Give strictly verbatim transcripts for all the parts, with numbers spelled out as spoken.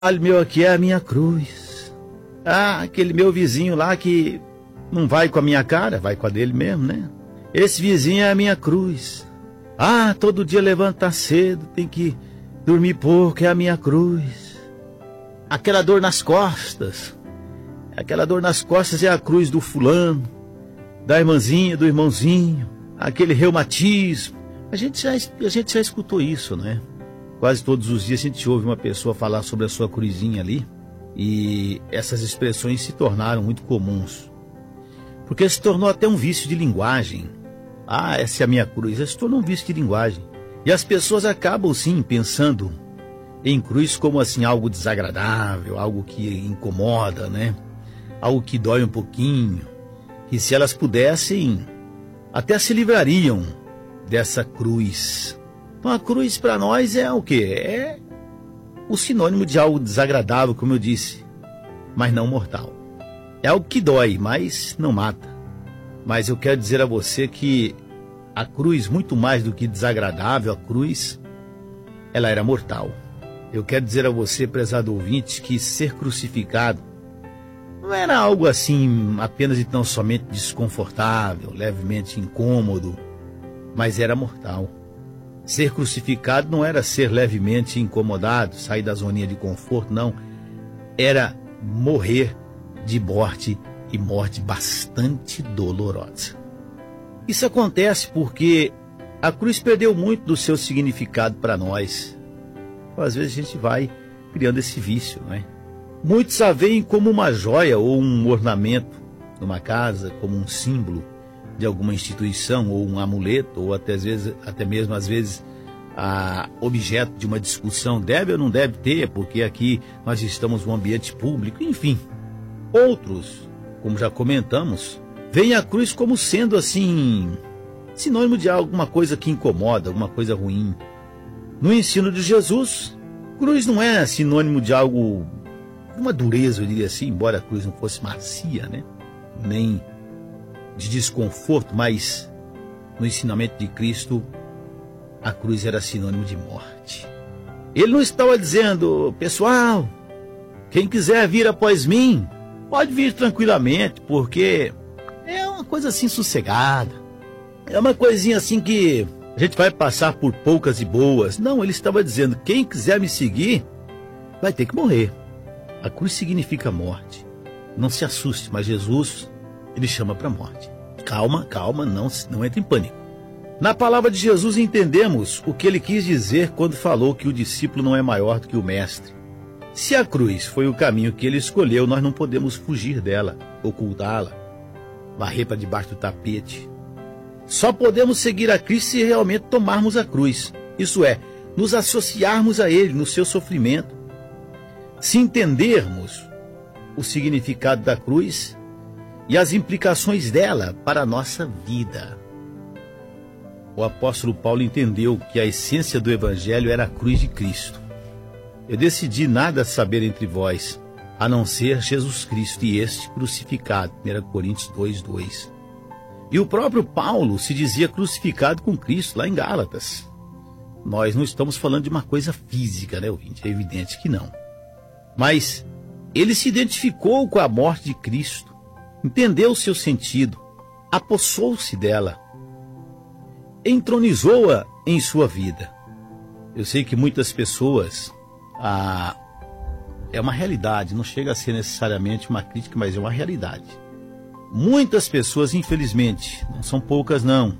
Olha, meu, aqui é a minha cruz. Ah, aquele meu vizinho lá que não vai com a minha cara, vai com a dele mesmo, né? Esse vizinho é a minha cruz. Ah, todo dia levanta cedo, tem que dormir pouco, é a minha cruz. Aquela dor nas costas, aquela dor nas costas é a cruz do fulano, da irmãzinha, do irmãozinho, aquele reumatismo. A gente já, a gente já escutou isso, né? Quase todos os dias a gente ouve uma pessoa falar sobre a sua cruzinha ali, e essas expressões se tornaram muito comuns, porque se tornou até um vício de linguagem. Ah, essa é a minha cruz, se tornou um vício de linguagem. E as pessoas acabam sim pensando em cruz como assim algo desagradável, algo que incomoda, né? Algo que dói um pouquinho, que se elas pudessem, até se livrariam dessa cruz. Então a cruz para nós é o quê? É o sinônimo de algo desagradável, como eu disse, mas não mortal. É algo que dói, mas não mata. Mas eu quero dizer a você que a cruz, muito mais do que desagradável, a cruz, ela era mortal. Eu quero dizer a você, prezado ouvinte, que ser crucificado não era algo assim apenas e tão somente desconfortável, levemente incômodo, mas era mortal. Ser crucificado não era ser levemente incomodado, sair da zoninha de conforto, não. Era morrer de morte, e morte bastante dolorosa. Isso acontece porque a cruz perdeu muito do seu significado para nós. Às vezes a gente vai criando esse vício, não é? Muitos a veem como uma joia ou um ornamento numa casa, como um símbolo de alguma instituição, ou um amuleto, ou até, às vezes, até mesmo às vezes a objeto de uma discussão, deve ou não deve ter, porque aqui nós estamos num ambiente público, enfim. Outros, como já comentamos, veem a cruz como sendo assim, sinônimo de alguma coisa que incomoda, alguma coisa ruim. No ensino de Jesus, cruz não é sinônimo de algo, uma dureza, eu diria assim, embora a cruz não fosse macia, né? Nem de desconforto, mas no ensinamento de Cristo, a cruz era sinônimo de morte. Ele não estava dizendo, pessoal, quem quiser vir após mim, pode vir tranquilamente, porque é uma coisa assim sossegada. É uma coisinha assim que a gente vai passar por poucas e boas. Não, ele estava dizendo, quem quiser me seguir, vai ter que morrer. A cruz significa morte. Não se assuste, mas Jesus, ele chama para a morte. Calma, calma, não, não entre em pânico. Na palavra de Jesus entendemos o que ele quis dizer quando falou que o discípulo não é maior do que o mestre. Se a cruz foi o caminho que ele escolheu, nós não podemos fugir dela, ocultá-la, varrer para debaixo do tapete. Só podemos seguir a Cristo se realmente tomarmos a cruz, isso é, nos associarmos a ele no seu sofrimento. Se entendermos o significado da cruz e as implicações dela para a nossa vida. O apóstolo Paulo entendeu que a essência do evangelho era a cruz de Cristo. Eu decidi nada saber entre vós, a não ser Jesus Cristo e este crucificado. primeira Coríntios dois, dois. E o próprio Paulo se dizia crucificado com Cristo lá em Gálatas. Nós não estamos falando de uma coisa física, né, ouvinte? É evidente que não. Mas ele se identificou com a morte de Cristo, entendeu o seu sentido, apossou-se dela, entronizou-a em sua vida. Eu sei que muitas pessoas... Ah, é uma realidade, não chega a ser necessariamente uma crítica, mas é uma realidade. Muitas pessoas, infelizmente, não são poucas não,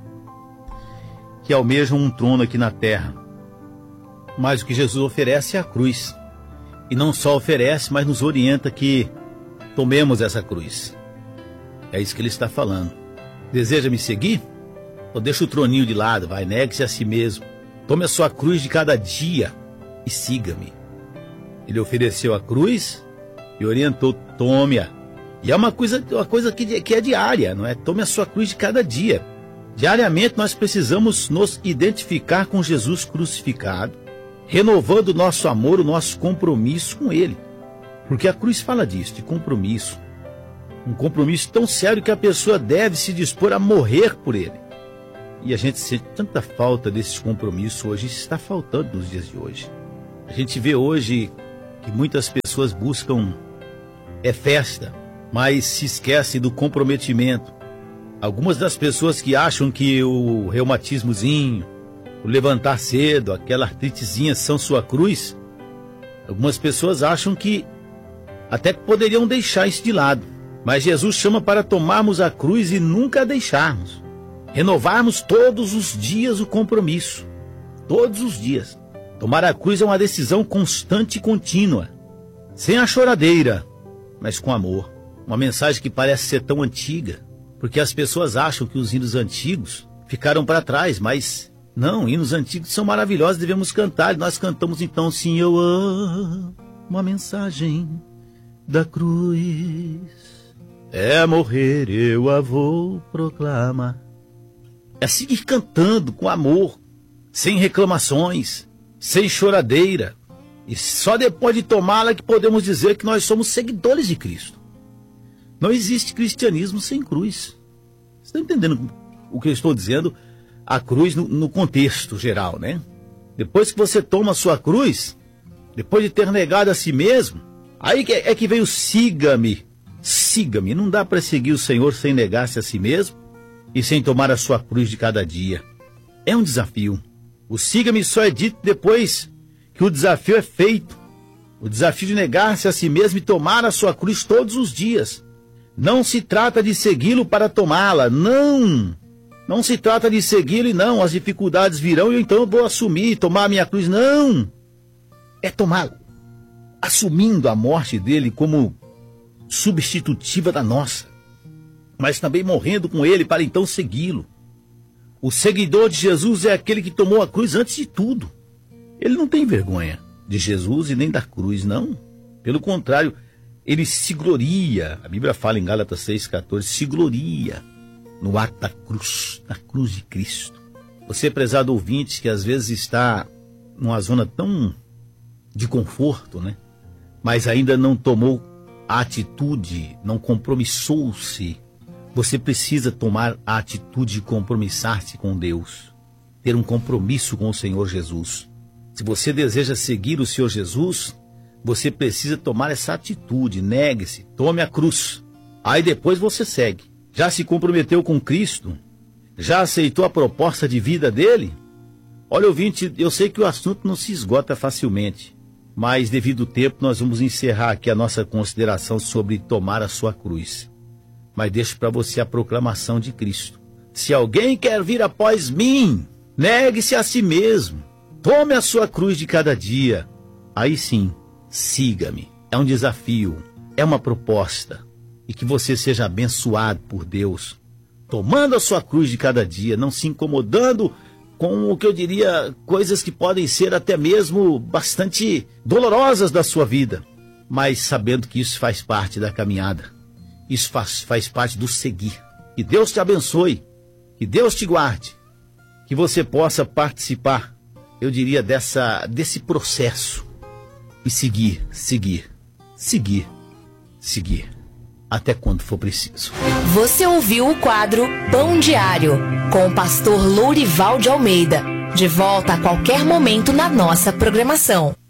que almejam um trono aqui na terra. Mas o que Jesus oferece é a cruz. E não só oferece, mas nos orienta que tomemos essa cruz. É isso que ele está falando. Deseja me seguir? Ou deixa o troninho de lado, vai, negue-se a si mesmo. Tome a sua cruz de cada dia e siga-me. Ele ofereceu a cruz e orientou, tome-a. E é uma coisa, uma coisa que, que é diária, não é? Tome a sua cruz de cada dia. Diariamente nós precisamos nos identificar com Jesus crucificado, renovando o nosso amor, o nosso compromisso com Ele. Porque a cruz fala disso, de compromisso. Um compromisso tão sério que a pessoa deve se dispor a morrer por Ele. E a gente sente tanta falta desse compromisso hoje, isso está faltando nos dias de hoje. A gente vê hoje que muitas pessoas buscam é festa, mas se esquecem do comprometimento. Algumas das pessoas que acham que o reumatismozinho, o levantar cedo, aquela artritezinha são sua cruz, algumas pessoas acham que até poderiam deixar isso de lado. Mas Jesus chama para tomarmos a cruz e nunca a deixarmos. Renovarmos todos os dias o compromisso. Todos os dias. Tomar a cruz é uma decisão constante e contínua. Sem a choradeira, mas com amor. Uma mensagem que parece ser tão antiga, porque as pessoas acham que os hinos antigos ficaram para trás, mas não, hinos antigos são maravilhosos, devemos cantar. E nós cantamos então, sim, eu amo, uma mensagem da cruz. É morrer, eu a vou proclamar. É seguir cantando com amor, sem reclamações, sem choradeira. E só depois de tomá-la que podemos dizer que nós somos seguidores de Cristo. Não existe cristianismo sem cruz. Você está entendendo o que eu estou dizendo? A cruz no, no contexto geral, né? Depois que você toma a sua cruz, depois de ter negado a si mesmo, aí que, é que vem o siga-me. Siga-me. Não dá para seguir o Senhor sem negar-se a si mesmo e sem tomar a sua cruz de cada dia. É um desafio. O siga-me só é dito depois que o desafio é feito. O desafio de negar-se a si mesmo e tomar a sua cruz todos os dias. Não se trata de segui-lo para tomá-la, não. Não se trata de segui-lo e não, as dificuldades virão e então eu vou assumir, tomar a minha cruz, não. É tomá-lo, assumindo a morte dele como substitutiva da nossa, mas também morrendo com ele para então segui-lo. O seguidor de Jesus é aquele que tomou a cruz antes de tudo. Ele não tem vergonha de Jesus e nem da cruz, não. Pelo contrário, ele se gloria, a Bíblia fala em Gálatas seis, quatorze, se gloria no ato da cruz, da cruz de Cristo. Você, prezado ouvinte, que às vezes está numa zona tão de conforto, né? Mas ainda não tomou a atitude, não compromissou-se. Você precisa tomar a atitude de compromissar-se com Deus, ter um compromisso com o Senhor Jesus. Se você deseja seguir o Senhor Jesus, você precisa tomar essa atitude, negue-se, tome a cruz. Aí depois você segue. Já se comprometeu com Cristo? Já aceitou a proposta de vida dele? Olha, ouvinte, eu sei que o assunto não se esgota facilmente, mas devido ao tempo nós vamos encerrar aqui a nossa consideração sobre tomar a sua cruz. Mas deixo para você a proclamação de Cristo. Se alguém quer vir após mim, negue-se a si mesmo, tome a sua cruz de cada dia. Aí sim, siga-me. É um desafio, é uma proposta. E que você seja abençoado por Deus, tomando a sua cruz de cada dia, não se incomodando com o que eu diria, coisas que podem ser até mesmo bastante dolorosas da sua vida, mas sabendo que isso faz parte da caminhada, isso faz, faz parte do seguir. Que Deus te abençoe, que Deus te guarde, que você possa participar, eu diria, dessa, desse processo e seguir, seguir, seguir, seguir. Até quando for preciso. Você ouviu o quadro Pão Diário, com o pastor Lourival de Almeida. De volta a qualquer momento na nossa programação.